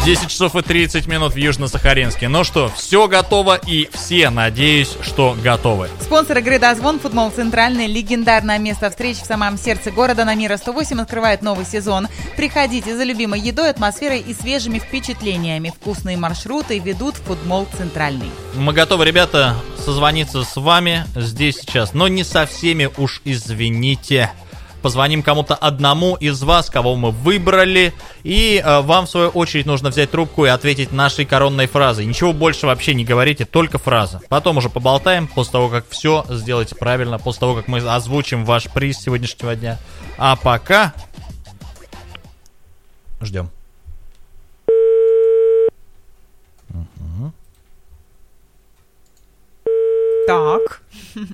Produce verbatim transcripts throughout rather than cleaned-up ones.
десять часов и тридцать минут в Южно-Сахалинске. Ну что, все готово и все, надеюсь, что готовы. Спонсор игры «Дозвон» футбол «Центральный». Легендарное место встречи в самом сердце города на Мира сто восемь открывает новый сезон. Приходите за любимой едой, атмосферой и свежими впечатлениями. Вкусные маршруты ведут в футбол «Центральный». Мы готовы, ребята, созвониться с вами здесь сейчас, но не со всеми, уж извините. Позвоним кому-то одному из вас, кого мы выбрали, и э, вам, в свою очередь, нужно взять трубку и ответить нашей коронной фразой. Ничего больше вообще не говорите, только фраза. Потом уже поболтаем, после того, как все сделаете правильно, после того, как мы озвучим ваш приз сегодняшнего дня. А пока ждем. Угу. Так.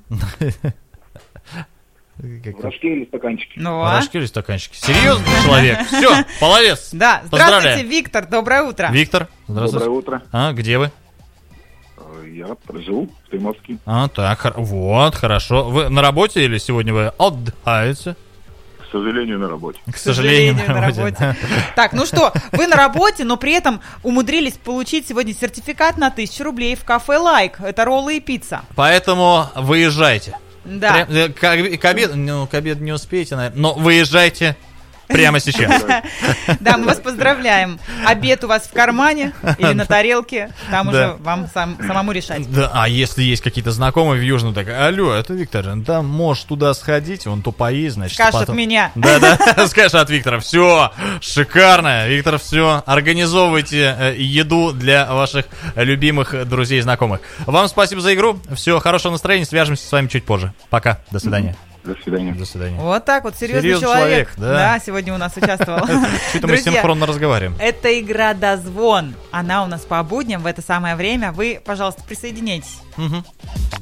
Рожки или стаканчики? Ну, Рожки или стаканчики? Серьезный человек. Все, молодец. Да, здравствуйте, Виктор, доброе утро. Виктор, здравствуйте. Доброе утро. А, где вы? Я живу в Тымовске. А, так, хор- вот, хорошо. Вы на работе или сегодня вы отдыхаете? К сожалению, на работе. К сожалению, К сожалению, на работе. Так, ну что, вы на работе, но при этом умудрились получить сегодня сертификат на тысячу рублей в кафе «Лайк». Это роллы и пицца. Поэтому выезжайте. Да. Прям, э, к, к обеду, ну, к обеду не успеете, наверное, но выезжайте прямо сейчас. Да, мы вас поздравляем. Обед у вас в кармане или на тарелке, там уже вам сам, самому решать. Да, а если есть какие-то знакомые в Южном, так, алло, это Виктор, да, можешь туда сходить, он тупоест, значит. Скажешь потом... от меня. Да-да, скажешь от Виктора, все, шикарно, Виктор, все, организовывайте э, еду для ваших любимых друзей и знакомых. Вам спасибо за игру, все, хорошего настроения, свяжемся с вами чуть позже. Пока, до свидания. До свидания. До свидания. Вот так вот, серьезный, Серьезный человек. человек, да. Да, сегодня у нас участвовал. Что-то мы синхронно разговариваем. Это игра «Дозвон». Она у нас по будням в это самое время. Вы, пожалуйста, присоединяйтесь. Угу.